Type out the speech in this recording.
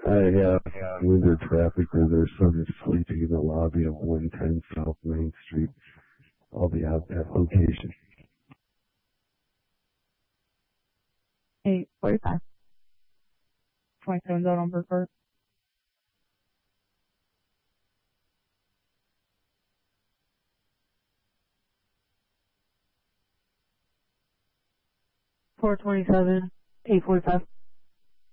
I have winter traffic where there's someone sleeping in the lobby of 110 South Main Street. I'll be out at location. 8:45. 27's out on Burkhardt. $427, 8:45.